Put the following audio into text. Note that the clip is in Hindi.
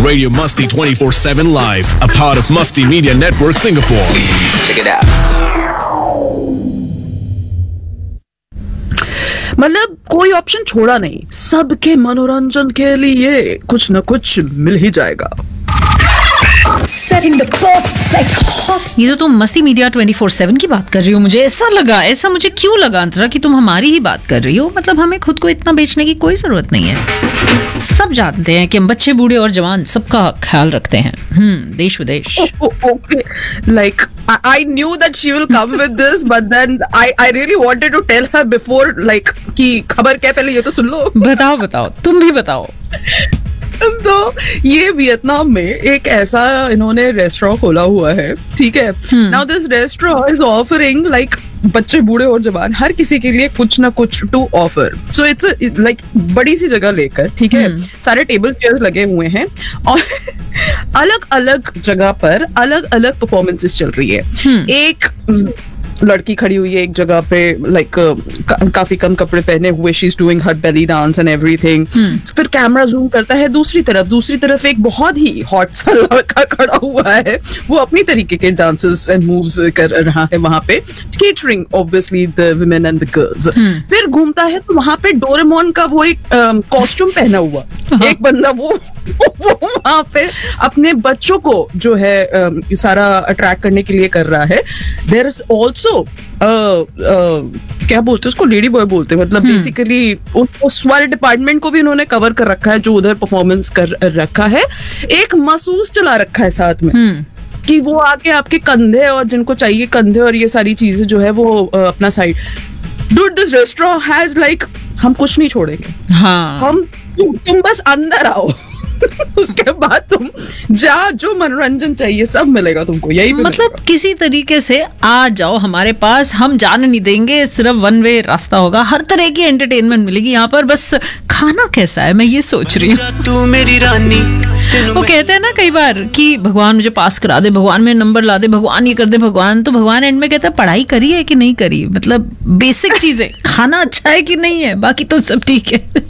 Radio Musty 24/7 Live, a part of Musty Media Network Singapore. Check it out. मतलब कोई ऑप्शन छोड़ा नहीं, सबके मनोरंजन के लिए कुछ न कुछ मिल ही जाएगा। Setting the perfect hot. ये तो तुम मस्ती मीडिया 24/7 की बात कर रही हो। मुझे ऐसा लगा, ऐसा मुझे क्यों लगा अंतरा कि तुम हमारी ही बात कर रही हो। मतलब हमें खुद को इतना बेचने की कोई जरूरत नहीं है। सब जानते हैं कि हम बच्चे बूढ़े और जवान सबका ख्याल रखते हैं, देश विदेश। Okay, like I knew that she will come with this, but then I really wanted to tell her before, like कि खबर क्या, पहले ये तो सुन लो। बताओ बताओ, तुम भी बताओ। तो ये वियतनाम में एक ऐसा इन्होंने रेस्टोरेंट खोला हुआ है, ठीक है। Now this restaurant is offering like बच्चे बूढ़े और जवान हर किसी के लिए कुछ ना कुछ to offer. So it's like बड़ी सी जगह लेकर, ठीक है, सारे टेबल चेयर्स लगे हुए हैं और अलग अलग जगह पर अलग अलग परफॉर्मेंसेस चल रही है। एक लड़की खड़ी हुई है एक जगह पे, लाइक काफी कम कपड़े पहने हुए, she is doing her belly dance and everything. फिर कैमरा जूम करता है दूसरी तरफ एक बहुत ही हॉट सा लड़का खड़ा हुआ है, वो अपनी तरीके के डांसेस एंड मूव्स कर रहा है वहां पे, catering obviously the women and the girls. फिर घूमता है तो वहां पे डोरेमोन का वो एक कॉस्ट्यूम पहना हुआ एक बंदा, वो वहां पे अपने बच्चों को जो है सारा अट्रैक्ट करने के लिए कर रहा है। देयर इज ऑल्सो क्या बोलते हैं उसको, लेडी बॉय बोलते हैं, मतलब बेसिकली उस वाले डिपार्टमेंट को भी उन्होंने कवर कर रखा है जो उधर परफॉर्मेंस कर रखा है। एक मसूस चला रखा है साथ में कि वो आके आपके कंधे और जिनको चाहिए कंधे और ये सारी चीजें जो है वो अपना side. Dude this restaurant has like, हम कुछ नहीं छोड़ेंगे, हाँ, हम तुम बस अंदर आओ उसके बाद तुम जा, जो मनोरंजन चाहिए सब मिलेगा तुमको, यही मतलब किसी तरीके से आ जाओ हमारे पास, हम जाने नहीं देंगे, सिर्फ वन वे रास्ता होगा, हर तरह की एंटरटेनमेंट मिलेगी यहाँ पर। बस खाना कैसा है मैं ये सोच रही हूँ। तू मेरी रानी, वो कहते हैं ना कई बार कि भगवान मुझे पास करा दे, भगवान मेरे नंबर ला दे, भगवान ये कर दे, भगवान, तो भगवान एंड में कहता है पढ़ाई करी है कि नहीं करी, मतलब बेसिक चीजें, खाना अच्छा है कि नहीं है, बाकी तो सब ठीक है।